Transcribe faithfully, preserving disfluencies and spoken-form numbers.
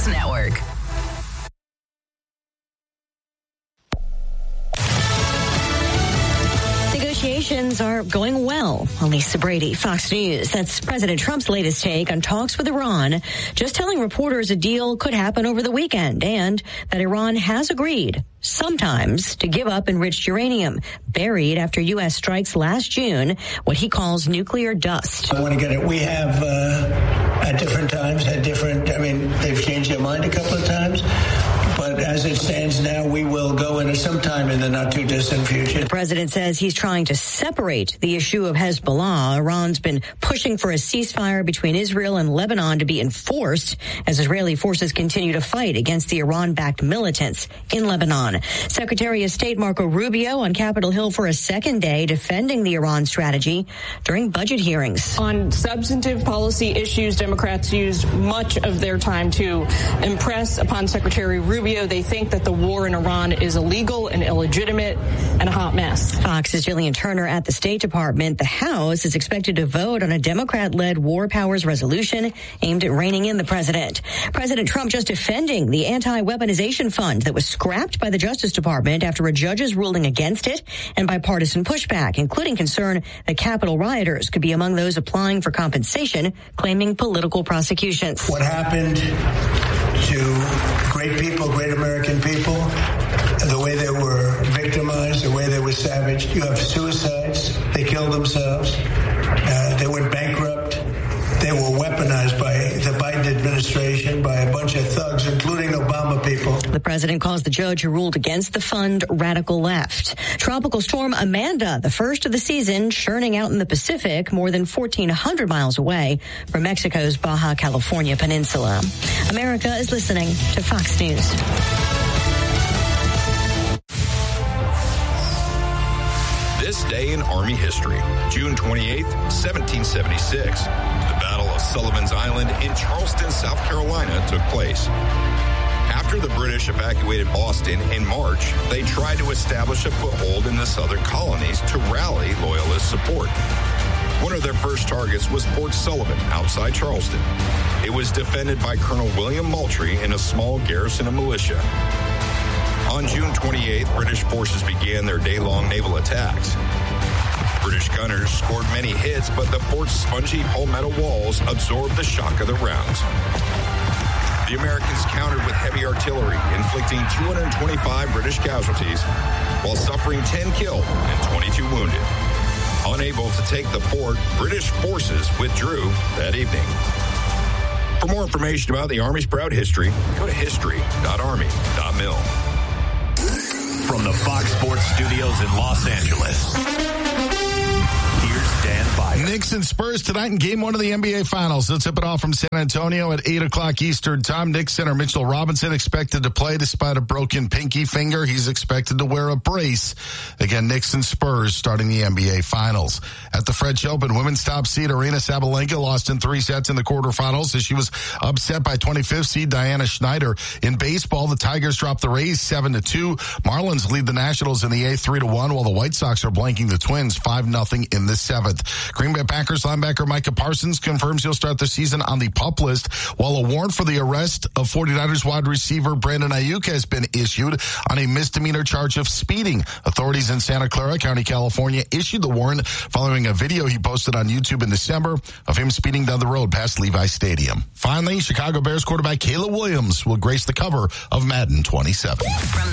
Sports Network. Negotiations are going well. Lisa Brady, Fox News. That's President Trump's latest take on talks with Iran, just telling reporters a deal could happen over the weekend and that Iran has agreed sometimes to give up enriched uranium buried after U S strikes last June, what he calls nuclear dust. I want to get it. We have uh, at different times had different, I mean, they've changed their mind a couple of times. But as it stands now, we will go into sometime in the not too distant future. The president says he's trying to separate the issue of Hezbollah. Iran's been pushing for a ceasefire between Israel and Lebanon to be enforced as Israeli forces continue to fight against the Iran-backed militants in Lebanon. Secretary of State Marco Rubio on Capitol Hill for a second day defending the Iran strategy during budget hearings. On substantive policy issues, Democrats used much of their time to impress upon Secretary Rubio. They think that the war in Iran is illegal and illegitimate and a hot mess. Fox's Jillian Turner at the State Department. The House is expected to vote on a Democrat-led war powers resolution aimed at reining in the president. President Trump just defending the anti-weaponization fund that was scrapped by the Justice Department after a judge's ruling against it and bipartisan pushback, including concern that Capitol rioters could be among those applying for compensation, claiming political prosecutions. What happened to great people, great American people, the way they were victimized, the way they were savaged. You have suicides. They killed themselves. Uh, they went bankrupt. They were weaponized by the Biden administration, by a bunch of thugs, including Obama people. The president calls the judge who ruled against the fund radical left. Tropical storm Amanda, the first of the season, churning out in the Pacific more than fourteen hundred miles away from Mexico's Baja California peninsula. America is listening to Fox News. This day in Army history, June twenty-eighth, seventeen seventy-six. The Battle of Sullivan's Island in Charleston, South Carolina took place. After the British evacuated Boston in March, they tried to establish a foothold in the southern colonies to rally loyalist support. One of their first targets was Fort Sullivan outside Charleston. It was defended by Colonel William Moultrie and a small garrison of militia. On June twenty-eighth, British forces began their day-long naval attacks. British gunners scored many hits, but the fort's spongy palmetto walls absorbed the shock of the rounds. The Americans countered with heavy artillery, inflicting two hundred twenty-five British casualties, while suffering ten killed and twenty-two wounded. Unable to take the fort, British forces withdrew that evening. For more information about the Army's proud history, go to history dot army dot mil. From the Fox Sports Studios in Los Angeles, here's Dan Byer. Knicks and Spurs tonight in Game One of the N B A Finals. They'll tip it off from San Antonio at eight o'clock Eastern Time. Knicks center Mitchell Robinson expected to play despite a broken pinky finger. He's expected to wear a brace. Again, Knicks and Spurs starting the N B A Finals. At the French Open, women's top seed Aryna Sabalenka lost in three sets in the quarterfinals as she was upset by twenty-fifth seed Diana Schneider. In baseball, the Tigers dropped the Rays seven to two. Marlins lead the Nationals in the eighth three to one, while the White Sox are blanking the Twins five nothing in the seventh. Green Bay Packers linebacker Micah Parsons confirms he'll start the season on the PUP list, while a warrant for the arrest of forty-niners wide receiver Brandon Ayuk has been issued on a misdemeanor charge of speeding. Authorities in Santa Clara County, California issued the warrant following a video he posted on YouTube in December of him speeding down the road past Levi Stadium. Finally, Chicago Bears quarterback Caleb Williams will grace the cover of Madden twenty-seven. From